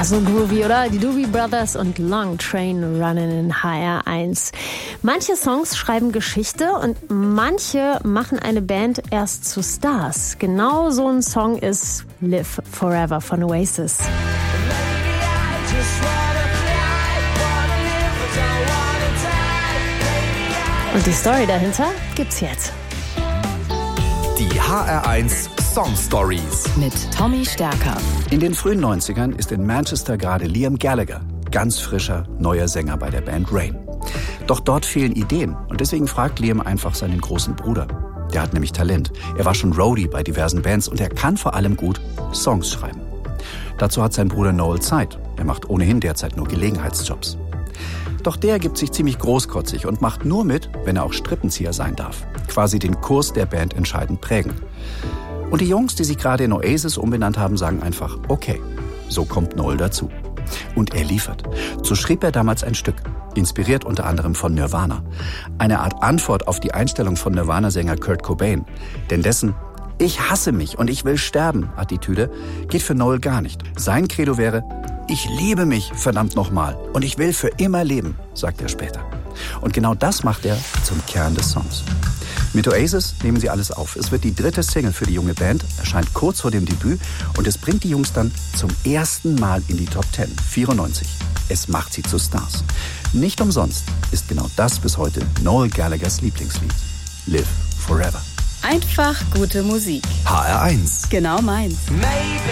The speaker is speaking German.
so groovy, oder? Die Doobie Brothers und Long Train Running in HR1. Manche Songs schreiben Geschichte und manche machen eine Band erst zu Stars. Genau so ein Song ist Live Forever von Oasis. Und die Story dahinter gibt's jetzt. Die HR1 Song Stories mit Tommy Stärker. In den frühen 90ern ist in Manchester gerade Liam Gallagher, ganz frischer, neuer Sänger bei der Band Rain. Doch dort fehlen Ideen und deswegen fragt Liam einfach seinen großen Bruder. Der hat nämlich Talent. Er war schon Roadie bei diversen Bands und er kann vor allem gut Songs schreiben. Dazu hat sein Bruder Noel Zeit. Er macht ohnehin derzeit nur Gelegenheitsjobs. Doch der gibt sich ziemlich großkotzig und macht nur mit, wenn er auch Strippenzieher sein darf. Quasi den Kurs der Band entscheidend prägen. Und die Jungs, die sich gerade in Oasis umbenannt haben, sagen einfach, okay. So kommt Noel dazu. Und er liefert. So schrieb er damals ein Stück, inspiriert unter anderem von Nirvana. Eine Art Antwort auf die Einstellung von Nirvana-Sänger Kurt Cobain. Denn dessen "Ich hasse mich und ich will sterben" Attitüde geht für Noel gar nicht. Sein Credo wäre, "Ich liebe mich, verdammt nochmal, und ich will für immer leben", sagt er später. Und genau das macht er zum Kern des Songs. Mit Oasis nehmen sie alles auf. Es wird die 3. Single für die junge Band, erscheint kurz vor dem Debüt und es bringt die Jungs dann zum ersten Mal in die Top 10, 94. Es macht sie zu Stars. Nicht umsonst ist genau das bis heute Noel Gallaghers Lieblingslied. Live Forever. Einfach gute Musik. HR1. Genau meins. Maybe